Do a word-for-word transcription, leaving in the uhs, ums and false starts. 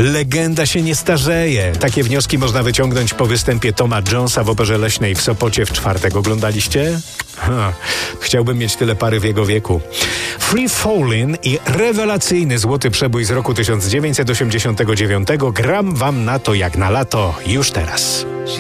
Legenda się nie starzeje. Takie wnioski można wyciągnąć po występie Toma Jonesa w Operze Leśnej w Sopocie w czwartek. Oglądaliście? Ha, chciałbym mieć tyle pary w jego wieku. Free Fallin' i rewelacyjny złoty przebój z roku tysiąc dziewięćset osiemdziesiątego dziewiątego gram wam na to jak na lato już teraz.